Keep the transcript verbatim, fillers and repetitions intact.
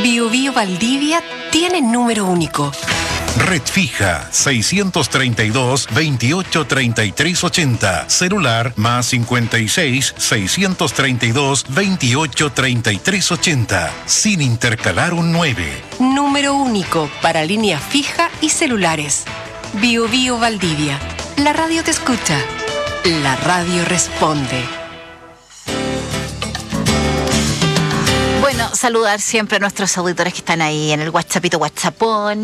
Bio Bio Valdivia tiene número único. Red fija seiscientos treinta y dos, veintiocho treinta y tres ochenta. Celular más cincuenta y seis, seiscientos treinta y dos, veintiocho treinta y tres ochenta. Sin intercalar un nueve. Número único para línea fija y celulares. Bio Bio Valdivia. La radio te escucha. La radio responde. Bueno, saludar siempre a nuestros auditores que están ahí en el WhatsAppito WhatsAppón.